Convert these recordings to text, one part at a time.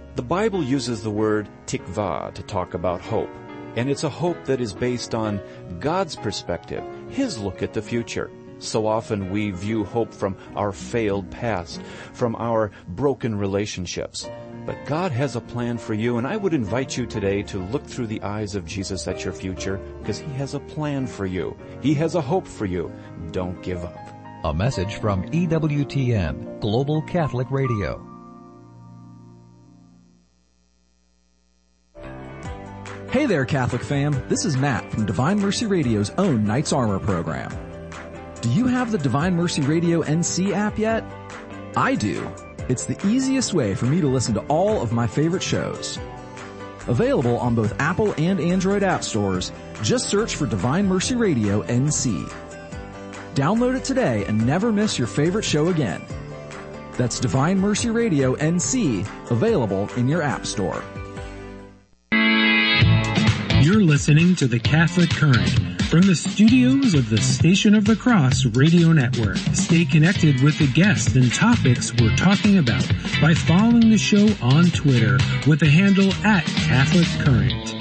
The Bible uses the word tikvah to talk about hope, and it's a hope that is based on God's perspective, His look at the future. So often we view hope from our failed past, from our broken relationships. But God has a plan for you, and I would invite you today to look through the eyes of Jesus at your future, because He has a plan for you. He has a hope for you. Don't give up. A message from EWTN, Global Catholic Radio. Hey there, Catholic fam. This is Matt from Divine Mercy Radio's own Knight's Armor program. Do you have the Divine Mercy Radio NC app yet? I do. It's the easiest way for me to listen to all of my favorite shows. Available on both Apple and Android app stores, just search for Divine Mercy Radio NC. Download it today and never miss your favorite show again. That's Divine Mercy Radio NC, available in your app store. You're listening to The Catholic Current from the studios of the Station of the Cross Radio Network. Stay connected with the guests and topics we're talking about by following the show on Twitter with the handle @CatholicCurrent.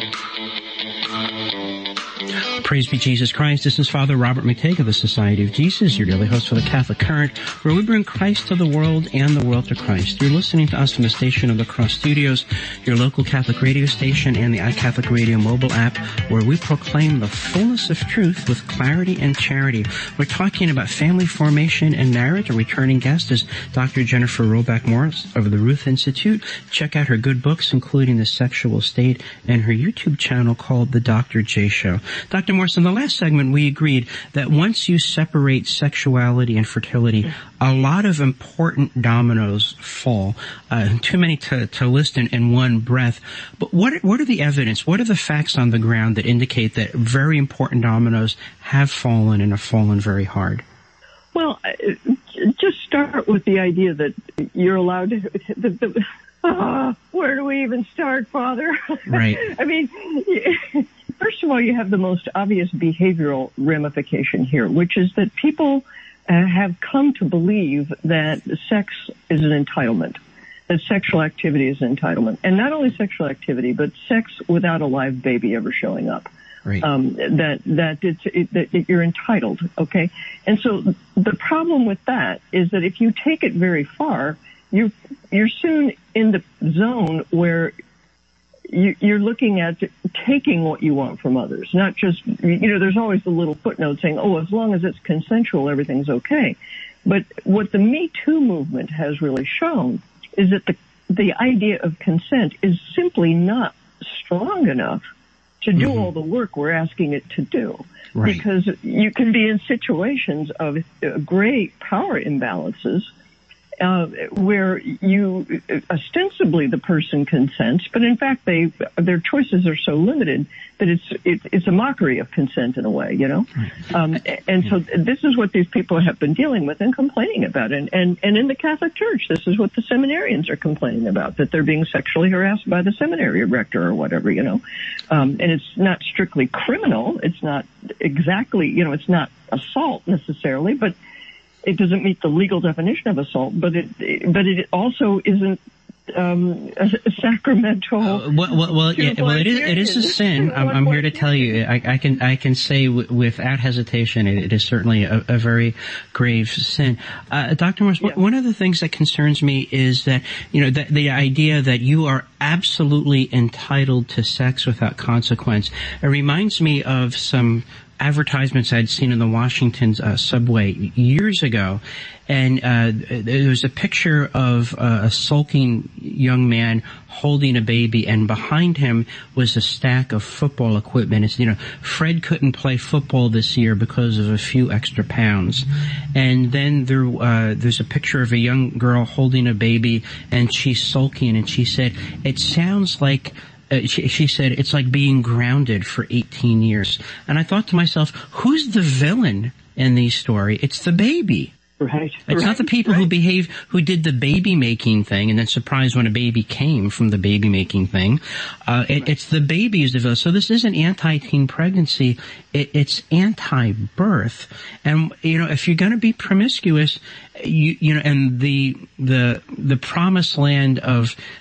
Praise be Jesus Christ. This is Father Robert McTague of the Society of Jesus, your daily host for the Catholic Current, where we bring Christ to the world and the world to Christ. You're listening to us from the Station of the Cross Studios, your local Catholic radio station, and the iCatholic Radio mobile app, where we proclaim the fullness of truth with clarity and charity. We're talking about family formation and marriage. Our returning guest is Dr. Jennifer Roback Morris of the Ruth Institute. Check out her good books, including The Sexual State, and her YouTube channel called The Dr. J Show. Dr. Morris, in the last segment, we agreed that once you separate sexuality and fertility, a lot of important dominoes fall. Too many to list in one breath. But what are the evidence? What are the facts on the ground that indicate that very important dominoes have fallen and have fallen very hard? Well, just start with the idea that you're allowed to... where do we even start, Father? Right. I mean... First of all, you have the most obvious behavioral ramification here, which is that people have come to believe that sex is an entitlement, that sexual activity is an entitlement. And not only sexual activity, but sex without a live baby ever showing up. Right. That you're entitled, okay? And so the problem with that is that if you take it very far, you're soon in the zone where you're looking at taking what you want from others, not just, there's always the little footnote saying, as long as it's consensual, everything's okay. But what the Me Too movement has really shown is that the idea of consent is simply not strong enough to do all the work we're asking it to do. Right. Because you can be in situations of great power imbalances where you ostensibly the person consents, but in fact their choices are so limited that it's a mockery of consent in a way, and so this is what these people have been dealing with and complaining about, and in the Catholic Church, this is what the seminarians are complaining about, that they're being sexually harassed by the seminary rector or whatever, and it's not strictly criminal, it's not exactly, it's not assault necessarily, but it doesn't meet the legal definition of assault, but it also isn't a sacramental. It is a sin. I'm here to tell you. I can say without hesitation, it is certainly a very grave sin. Dr. Morris, one of the things that concerns me is that the idea that you are absolutely entitled to sex without consequence. It reminds me of some advertisements I'd seen in the Washington subway years ago, and there was a picture of a sulking young man holding a baby, and behind him was a stack of football equipment. It's, Fred couldn't play football this year because of a few extra pounds. And then there's a picture of a young girl holding a baby, and she's sulking, and she said, it sounds like she said, it's like being grounded for 18 years. And I thought to myself, who's the villain in these stories? It's the baby. Right. It's not the people who did the baby making thing and then surprised when a baby came from the baby making thing. It's the baby who's the villain. So this isn't anti-teen pregnancy. It's anti-birth. And, if you're going to be promiscuous, and the promised land of